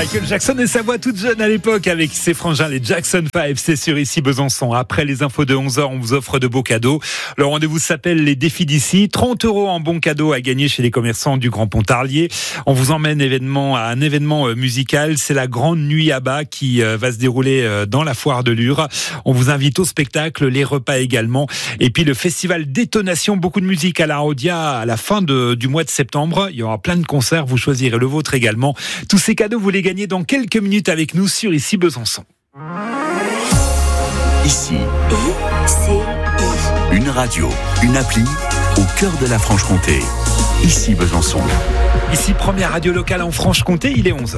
Michael Jackson et sa voix toute jeune à l'époque avec ses frangins, les Jackson 5, c'est sur Ici Besançon. Après les infos de 11h, on vous offre de beaux cadeaux. Le rendez-vous s'appelle les défis d'ici. 30 € en bons cadeaux à gagner chez les commerçants du Grand Pontarlier. On vous emmène à un événement musical. C'est la Grande Nuit à bas qui va se dérouler dans la foire de Lure. On vous invite au spectacle, les repas également. Et puis le festival Détonation, beaucoup de musique à la Rodia à la fin du mois de septembre. Il y aura plein de concerts, vous choisirez le vôtre également. Tous ces cadeaux, vous les gagnez dans quelques minutes avec nous sur Ici Besançon. Ici, une radio, une appli au cœur de la Franche-Comté. Ici Besançon. Ici, première radio locale en Franche-Comté, il est 11h.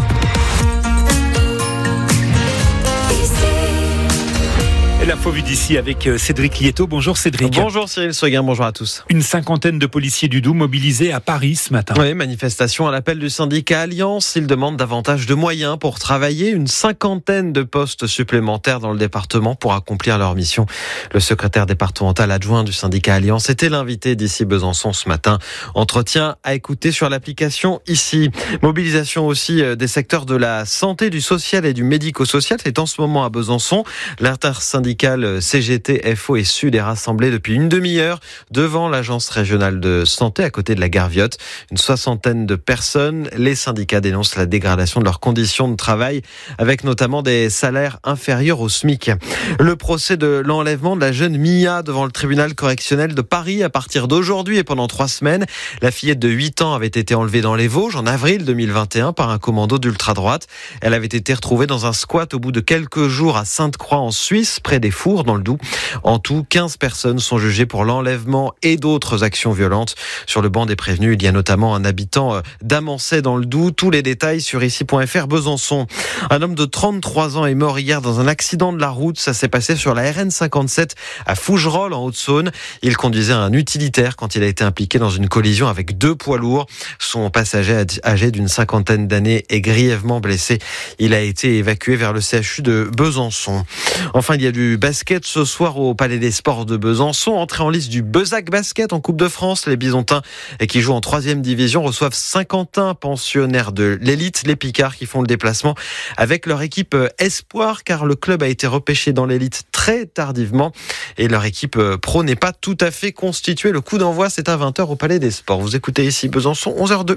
Et l'info vue d'ici avec Cédric Lietto. Bonjour Cédric. Bonjour Cyril Seguin, bonjour à tous. Une cinquantaine de policiers du Doubs mobilisés à Paris ce matin. Oui, manifestation à l'appel du syndicat Alliance. Ils demandent davantage de moyens pour travailler. Une cinquantaine de postes supplémentaires dans le département pour accomplir leur mission. Le secrétaire départemental adjoint du syndicat Alliance était l'invité d'Ici Besançon ce matin. Entretien à écouter sur l'application Ici. Mobilisation aussi des secteurs de la santé, du social et du médico-social. C'est en ce moment à Besançon. L'intersyndicale CGT, FO et Sud est rassemblée depuis une demi-heure devant l'agence régionale de santé à côté de la gare Viotte. Une soixantaine de personnes. Les syndicats dénoncent la dégradation de leurs conditions de travail avec notamment des salaires inférieurs au SMIC. Le procès de l'enlèvement de la jeune Mia devant le tribunal correctionnel de Paris à partir d'aujourd'hui et pendant 3 semaines. La fillette de 8 ans avait été enlevée dans les Vosges en avril 2021 par un commando d'ultra-droite. Elle avait été retrouvée dans un squat au bout de quelques jours à Sainte-Croix en Suisse, près des Fours dans le Doubs. En tout, 15 personnes sont jugées pour l'enlèvement et d'autres actions violentes. Sur le banc des prévenus, il y a notamment un habitant d'Amancet dans le Doubs. Tous les détails sur ici.fr Besançon. Un homme de 33 ans est mort hier dans un accident de la route. Ça s'est passé sur la RN 57 à Fougerolles en Haute-Saône. Il conduisait un utilitaire quand il a été impliqué dans une collision avec 2 poids lourds. Son passager âgé d'une cinquantaine d'années est grièvement blessé. Il a été évacué vers le CHU de Besançon. Enfin, il y a du basket ce soir au Palais des Sports de Besançon. Entrée en liste du Bezac Basket en Coupe de France. Les Bisontins qui jouent en 3e division reçoivent Saint-Quentin, pensionnaire de l'élite. Les Picards qui font le déplacement avec leur équipe Espoir car le club a été repêché dans l'élite très tardivement et leur équipe pro n'est pas tout à fait constituée. Le coup d'envoi, c'est à 20h au Palais des Sports. Vous écoutez Ici Besançon, 11h02.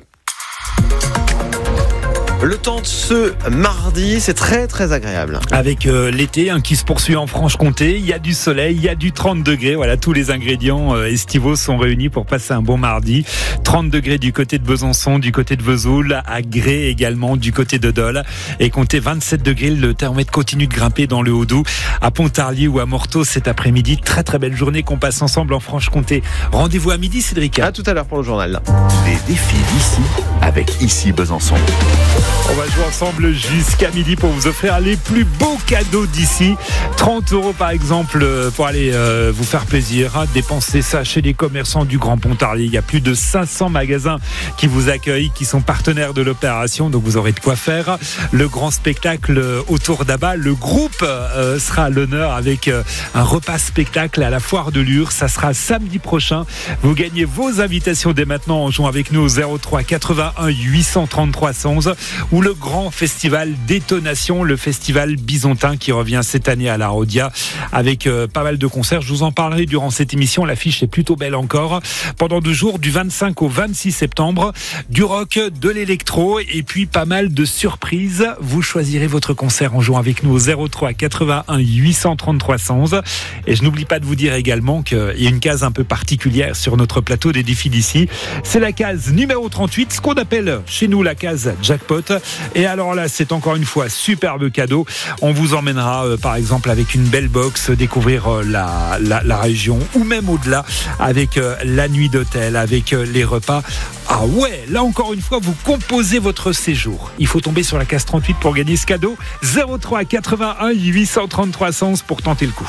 Le temps de ce mardi, c'est très très agréable. Avec l'été qui se poursuit en Franche-Comté, il y a du soleil, il y a du 30 degrés. Voilà, tous les ingrédients estivaux sont réunis pour passer un bon mardi. 30 degrés du côté de Besançon, du côté de Vesoul, à Gré également, du côté de Dole. Et comptez 27 degrés, le thermomètre continue de grimper dans le Haut-Doubs. À Pontarlier ou à Morteau cet après-midi, très très belle journée qu'on passe ensemble en Franche-Comté. Rendez-vous à midi, Cédric. À tout à l'heure pour le journal. Les défis d'ici avec Ici Besançon. On va jouer ensemble jusqu'à midi pour vous offrir les plus beaux cadeaux d'ici. 30 € par exemple pour aller vous faire plaisir. Dépenser ça chez les commerçants du Grand Pontarlier. Il y a plus de 500 magasins qui vous accueillent, qui sont partenaires de l'opération. Donc vous aurez de quoi faire. Le grand spectacle autour d'Abba. Le groupe sera à l'honneur avec un repas spectacle à la foire de Lure. Ça sera samedi prochain. Vous gagnez vos invitations dès maintenant en jouant avec nous au 03 81 833 111 ou le grand festival Détonation, le festival bisontin qui revient cette année à la Rodia avec pas mal de concerts. Je vous en parlerai durant cette émission. L'affiche est plutôt belle encore. Pendant 2 jours, du 25 au 26 septembre, du rock, de l'électro et puis pas mal de surprises. Vous choisirez votre concert en jouant avec nous au 03 81 833 111. Et je n'oublie pas de vous dire également qu'il y a une case un peu particulière sur notre plateau des défis d'ici. C'est la case numéro 38, ce qu'on appelle chez nous la case jackpot. Et alors là, c'est encore une fois superbe cadeau. On vous emmènera par exemple avec une belle box découvrir la région ou même au-delà avec la nuit d'hôtel, avec les repas. Ah ouais, là encore une fois, vous composez votre séjour. Il faut tomber sur la case 38 pour gagner ce cadeau. 03 81 833 111 pour tenter le coup.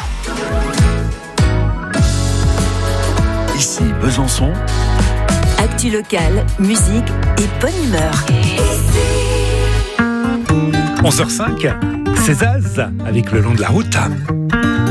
Ici Besançon. Actu locale, musique et bonne humeur. 11h05, c'est Zaz avec Le Long de la Route.